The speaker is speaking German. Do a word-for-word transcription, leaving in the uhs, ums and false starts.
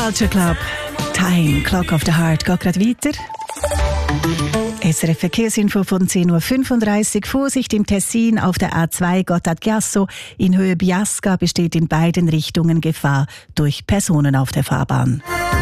Culture Club. Time, Clock of the Heart, geht gerade weiter. S R F Verkehrsinfo von zehn Uhr fünfunddreißig. Vorsicht im Tessin auf der A zwei Gotthard Chiasso. In Höhe Biasca besteht in beiden Richtungen Gefahr durch Personen auf der Fahrbahn.